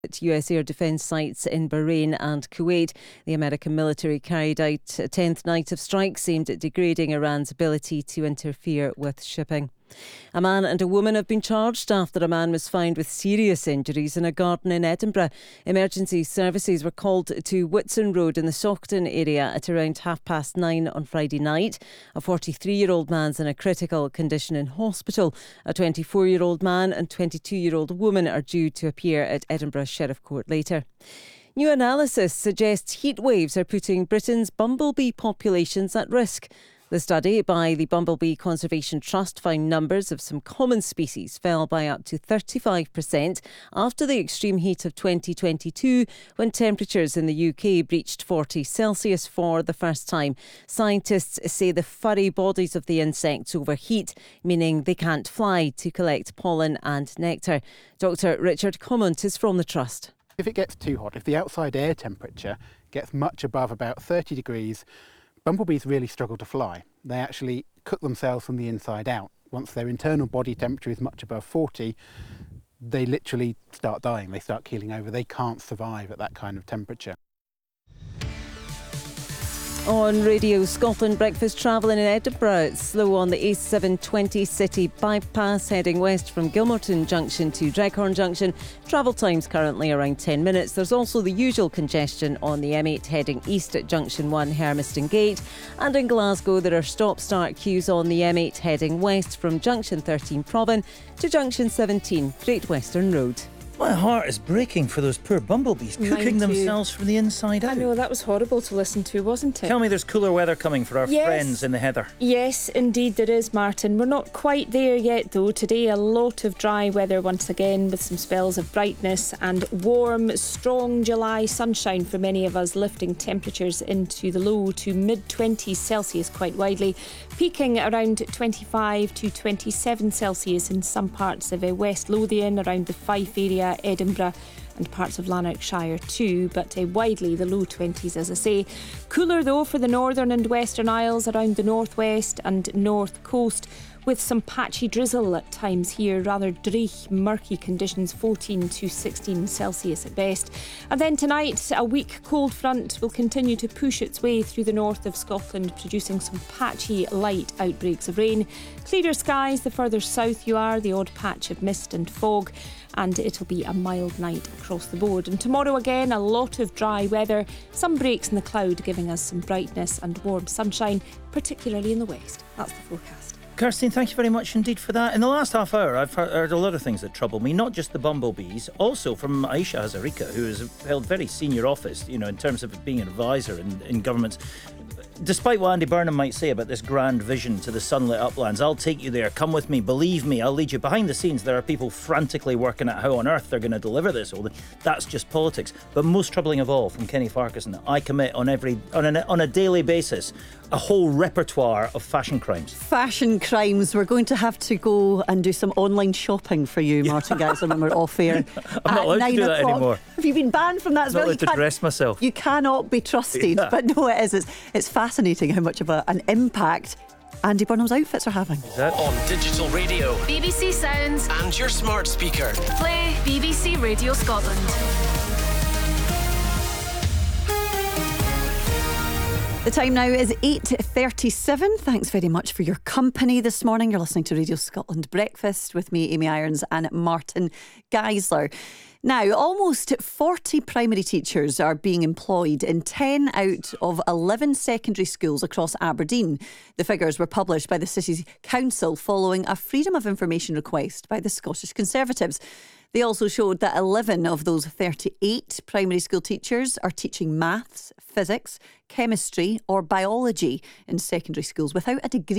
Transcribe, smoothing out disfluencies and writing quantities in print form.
US air defence sites in Bahrain and Kuwait. The American military carried out a 10th night of strikes aimed at degrading Iran's ability to interfere with shipping. A man and a woman have been charged after a man was found with serious injuries in a garden in Edinburgh. Emergency services were called to Whitson Road in the Saughton area at around 9:30 on Friday night. A 43-year-old man's in a critical condition in hospital. A 24-year-old man and 22-year-old woman are due to appear at Edinburgh Sheriff Court later. New analysis suggests heat waves are putting Britain's bumblebee populations at risk. The study by the Bumblebee Conservation Trust found numbers of some common species fell by up to 35% after the extreme heat of 2022, when temperatures in the UK breached 40 Celsius for the first time. Scientists say the furry bodies of the insects overheat, meaning they can't fly to collect pollen and nectar. Dr. Richard Commont is from the Trust. If it gets too hot, if the outside air temperature gets much above about 30 degrees, bumblebees really struggle to fly. They actually cook themselves from the inside out. Once their internal body temperature is much above 40, they literally start dying. They start keeling over. They can't survive at that kind of temperature. On Radio Scotland, breakfast travelling in Edinburgh. It's slow on the A720 City bypass heading west from Gilmerton Junction to Dreghorn Junction. Travel times currently around 10 minutes. There's also the usual congestion on the M8 heading east at Junction 1 Hermiston Gate. And in Glasgow there are stop-start queues on the M8 heading west from Junction 13 Provan to Junction 17 Great Western Road. My heart is breaking for those poor bumblebees cooking themselves from the inside out. I know, that was horrible to listen to, wasn't it? Tell me there's cooler weather coming for our friends in the Heather. Yes, indeed there is, Martin. We're not quite there yet though. Today a lot of dry weather once again, with some spells of brightness and warm, strong July sunshine for many of us, lifting temperatures into the low to mid-20s Celsius quite widely, peaking around 25 to 27 Celsius in some parts of West Lothian, around the Fife area, Edinburgh and parts of Lanarkshire too, but widely the low 20s as I say. Cooler though for the northern and western isles, around the northwest and north coast, with some patchy drizzle at times here, rather dreich, murky conditions, 14 to 16 Celsius at best. And then tonight, a weak cold front will continue to push its way through the north of Scotland, producing some patchy light outbreaks of rain. Clearer skies the further south you are, the odd patch of mist and fog, and it'll be a mild night across the board. And tomorrow again, a lot of dry weather, some breaks in the cloud giving us some brightness and warm sunshine, particularly in the west. That's the forecast. Kirstine, thank you very much indeed for that. In the last half hour, I've heard a lot of things that trouble me, not just the bumblebees, also from Aisha Hazarika, who has held very senior office, in terms of being an advisor in governments. Despite what Andy Burnham might say about this grand vision to the sunlit uplands, I'll take you there, come with me, believe me, I'll lead you. Behind the scenes, there are people frantically working out how on earth they're going to deliver this. That's just politics. But most troubling of all, from Kenny Farquharson, I commit on a daily basis a whole repertoire of fashion crimes. Fashion crimes. We're going to have to go and do some online shopping for you, Martin Geiser, when we're off air. I'm not allowed to do that anymore. Have you been banned from that as well? I'm not allowed to dress myself. You cannot be trusted. Yeah. But no, it is. It's fascinating how much of an impact Andy Burnham's outfits are having. On digital radio, BBC Sounds, and your smart speaker. Play BBC Radio Scotland. The time now is 8:37. Thanks very much for your company this morning. You're listening to Radio Scotland Breakfast with me, Amy Irons, and Martin Geisler. Now, almost 40 primary teachers are being employed in 10 out of 11 secondary schools across Aberdeen. The figures were published by the City's Council following a Freedom of Information request by the Scottish Conservatives. They also showed that 11 of those 38 primary school teachers are teaching maths, physics, chemistry or biology in secondary schools without a degree